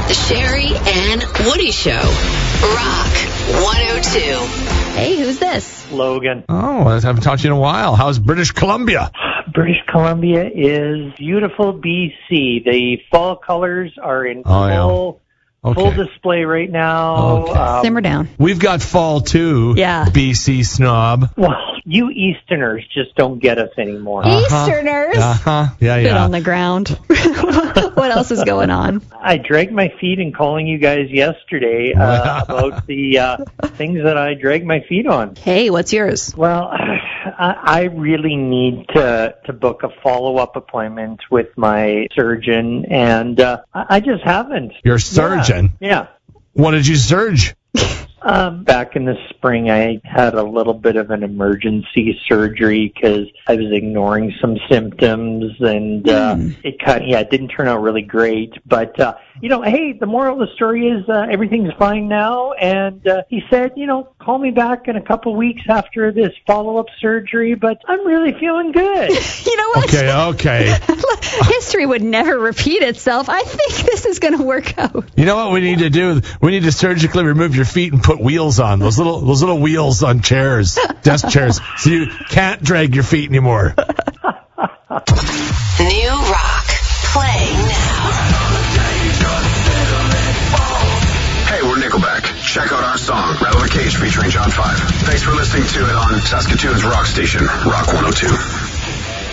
The Sherry and Woody Show. Rock 102. Hey, who's this? Logan. Oh, I haven't talked to you in a while. How's British Columbia? British Columbia is beautiful BC. The fall colors are in full display right now. Okay. Simmer down. We've got fall too. Yeah. BC snob. Well, you Easterners just don't get us anymore. Easterners. Yeah, Bit on the ground. What else is going on? I dragged my feet in calling you guys yesterday about the things that I dragged my feet on. Hey, what's yours? Well, I really need to book a follow-up appointment with my surgeon, and I just haven't. Your surgeon? Yeah. What did you surge? Back in the spring, I had a little bit of an emergency surgery because I was ignoring some symptoms, and it didn't turn out really great. But hey, the moral of the story is everything's fine now. And he said, call me back in a couple weeks after this follow-up surgery. But I'm really feeling good. You know what? Okay. History would never repeat itself. I think this is going to work out. You know what we need to do? We need to surgically remove your feet and put wheels on those little wheels on chairs, desk chairs, so you can't drag your feet anymore. New rock. Play now. Hey, we're Nickelback. Check out our song, Rattle the Cage, featuring John 5. Thanks for listening to it on Saskatoon's rock station, Rock 102.